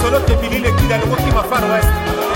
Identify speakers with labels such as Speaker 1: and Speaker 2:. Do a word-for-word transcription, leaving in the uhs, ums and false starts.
Speaker 1: solo te bilile kida le woki ma far west